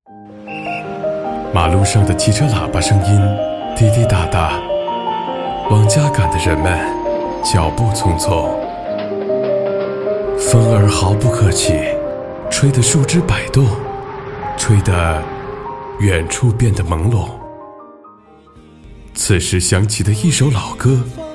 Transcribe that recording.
马路上的汽车喇叭声音滴滴答答，往家赶的人们脚步匆匆。风儿毫不客气，吹得树枝摆动，吹得远处变得朦胧。此时响起的一首老歌，